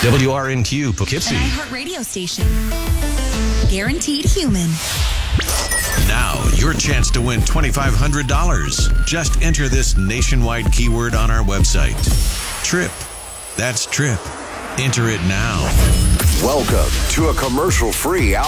WRNQ Poughkeepsie. An iHeart radio station. Guaranteed human. Now, your chance to win $2,500. Just enter this nationwide keyword on our website. TRIP. That's TRIP. Enter it now. Welcome to a commercial-free